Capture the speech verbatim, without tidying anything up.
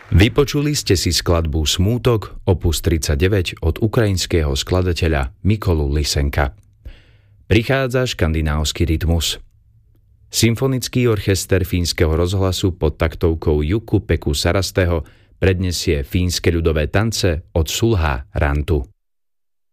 Vypočuli ste si skladbu Smútok opus tridsaťdeväť od ukrajinského skladateľa Mykolu Lysenka. Prichádza škandinávsky rytmus. Symfonický orchester Fínskeho rozhlasu pod taktovkou Jukku Peku Sarasteho prednesie fínske ľudové tance od Sulha Rantu.